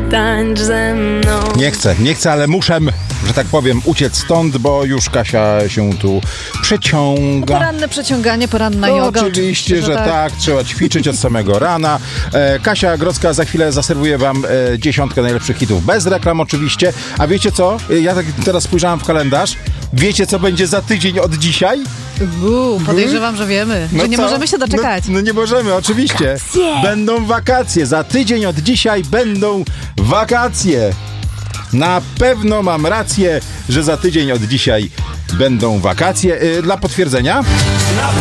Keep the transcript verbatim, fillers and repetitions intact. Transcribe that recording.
tańcz ze mną. Nie chcę, nie chcę, ale muszę, że tak powiem, uciec stąd, bo już Kasia się tu przeciąga. Poranne przeciąganie, poranna No, joga. oczywiście, że tak. tak. Trzeba ćwiczyć od samego rana. E, Kasia Grodzka za chwilę zaserwuje wam e, dziesiątkę najlepszych hitów. Bez reklam oczywiście. A wiecie co? E, Ja tak teraz spojrzałem w kalendarz. Wiecie, co będzie za tydzień od dzisiaj? Buu, podejrzewam, że wiemy. No że nie co? możemy się doczekać. No, no nie możemy, oczywiście. Wakacje. Będą wakacje. Za tydzień od dzisiaj będą wakacje. Na pewno mam rację, że za tydzień od dzisiaj będą wakacje. E, Dla potwierdzenia...